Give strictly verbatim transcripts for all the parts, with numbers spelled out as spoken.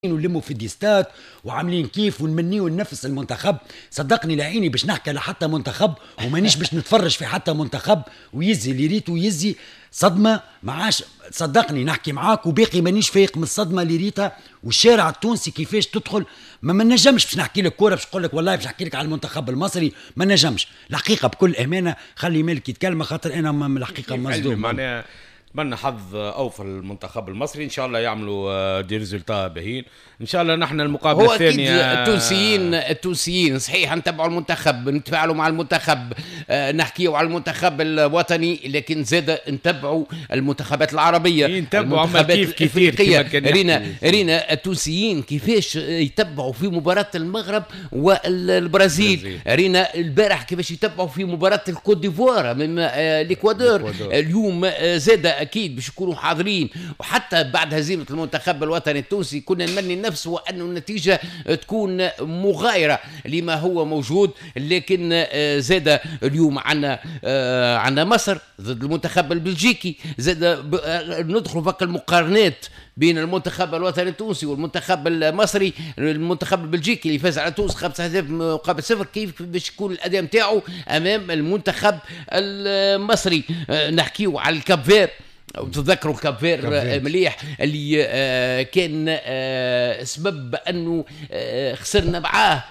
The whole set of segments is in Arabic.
ونلموا في الديستات وعاملين كيف ونمنيوا ننفس المنتخب. صدقني لعيني باش نحكي لحتى منتخب ومانيش باش نتفرج في حتى منتخب ويزي اللي ريتو يزي صدمه معاش. صدقني نحكي معاك وباقي مانيش فايق من الصدمه اللي ريتها والشارع التونسي كيفاش تدخل. ما ما نجمش باش نحكي لك كوره باش نقول لك والله باش نحكي لك على المنتخب المصري ما نجمش الحقيقه بكل امانه. خلي مالك يتكلم خاطر انا من الحقيقه مصدوم. معناها نتمنى حظ اوفى المنتخب المصري ان شاء الله يعملوا دي ريزولتا باهين ان شاء الله. نحن المقابله الثانيه التونسيين التونسيين صحيح نتبعوا المنتخب نتفاعلوا مع المنتخب آه نحكيوا على المنتخب الوطني لكن زاد نتبعوا المنتخبات العربيه نتبعوا كيف كيف رينا رينا التونسيين كيفاش يتبعوا في مباراه المغرب والبرازيل. رينا البارح كيفاش يتبعوا في مباراه الكوت ديفوار من آه الاكوادور. اليوم آه زاد اكيد باش يكونوا حاضرين. وحتى بعد هزيمه المنتخب الوطني التونسي كنا نمني النفس وان النتيجه تكون مغايره لما هو موجود. لكن زاد اليوم عندنا عندنا مصر ضد المنتخب البلجيكي. زاد ندخلوا فك المقارنات بين المنتخب الوطني التونسي والمنتخب المصري. المنتخب البلجيكي اللي فاز على تونس خمسة أهداف مقابل صفر كيف باش يكون الاداء نتاعو امام المنتخب المصري. نحكيو على الكابفير وتذكروا الكابفير مليح اللي آه كان آه سبب انه آه خسرنا معاه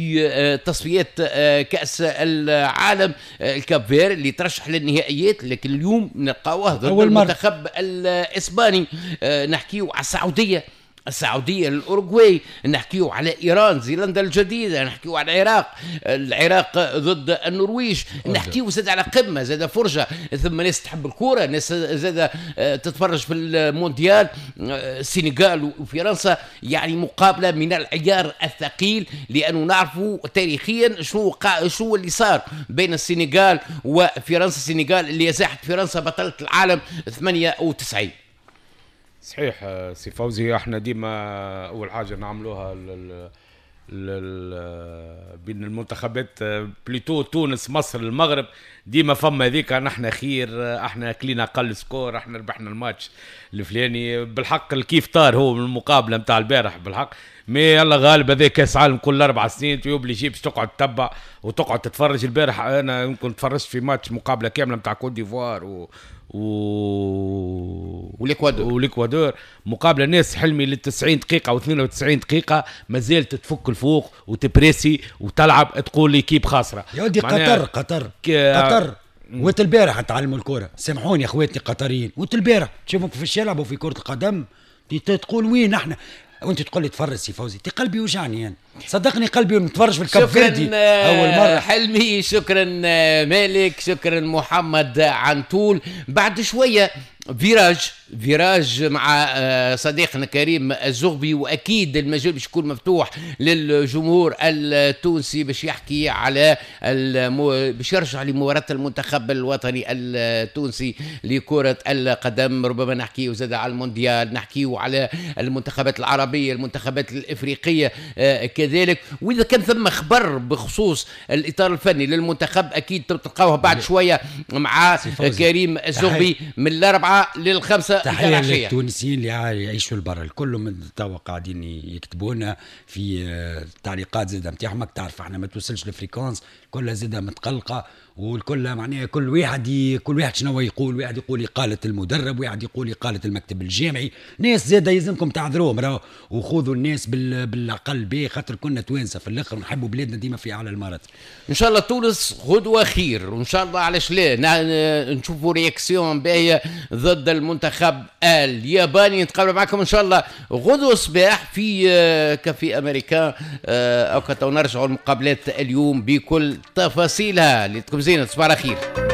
في تصفيات كأس العالم. الكابفير اللي ترشح للنهائيات لكن اليوم نلقاوه ضد المنتخب الإسباني. نحكيو على السعودية السعودية الأوروغواي. نحكيو على إيران زيلندا الجديدة. نحكيو على العراق العراق ضد النرويج. نحكيو زاد على قمة زاد فرجة ثم ناس تحب الكورة ناس زاد تتفرج في المونديال السنغال وفرنسا. يعني مقابلة من العيار الثقيل لأنه نعرفوا تاريخيا شو شو اللي صار بين السنغال وفرنسا. السنغال اللي ازاحت فرنسا بطلة العالم ثمانية وتسعين. صحيح سي فوزي. احنا ديما اول حاجه نعملوها لل لل بين المنتخبات بليتو تونس مصر المغرب ديما فما هذيك نحن خير احنا كلينا اقل سكور احنا ربحنا الماتش الفلاني. بالحق الكيف طار هو من المقابله نتاع البارح بالحق. مي يلا غالب هذا كاس عالم كل اربع سنين تيوب لي جيب باش تقعد تتبع وتقعد تتفرج. البارح انا يمكن تفرجت في ماتش مقابله كامله نتاع كوت ديفوار و و والاكوادور والاكوادور مقابله ناس حلمي للتسعين دقيقه او اثنين وتسعين دقيقه ما زالت تفك الفوق وتبريسي وتلعب تقول لي كيب خاسره. يا ودي قطر قطر ك... قطر وانت البارح تعلموا الكره. سامحوني يا اخواتي قطريين وانت البارح تشوفوا كيفاش يلعبوا في كره القدم تقول وين احنا وانت تقول لي تفرج سي فوزي تي قلبي يوجعني يعني. صدقني قلبي متفرج في الكاب فيردي اول مره. حلمي شكرا مالك شكرا محمد عنتول. بعد شويه فيراج فيراج مع صديقنا كريم الزغبي واكيد المجال باش يكون مفتوح للجمهور التونسي باش يحكي على المو... باش يرجع لمباراه المنتخب الوطني التونسي لكره القدم. ربما نحكي وزاد على المونديال نحكي على المنتخبات العربيه المنتخبات الافريقيه آه كذلك. واذا كان ثم خبر بخصوص الاطار الفني للمنتخب اكيد تلقاوها بعد شويه مع كريم الزغبي من الاربعه للخمسة. تحية للتونسيين اللي يعيشوا البر الكل من توا قاعدين يكتبونا في التعليقات زاده نتاعهم. ماك تعرف احنا ما توصلش الفريكونس كلها زاده متقلقه والكل معناها كل واحد ي... كل واحد شنو يقول. واحد يقول قالة المدرب واحد يقول قالة المكتب الجامعي. ناس زاده يلزمكم تعذروهم راهو وخذوا الناس بال... بالاقل بيه خاطر كنا توانسه في الاخر نحبوا بلادنا ديما في اعلى المراتب. ان شاء الله تونس غدوه خير وان شاء الله علاش لا نشوفوا رياكسيون باهيه ضد المنتخب الياباني. نتقابل معكم ان شاء الله غدوه صباح في كافي امريكان او كتو نرجعوا المقابلات اليوم بكل تفاصيلها. لتكم زينه تصبحوا على خير.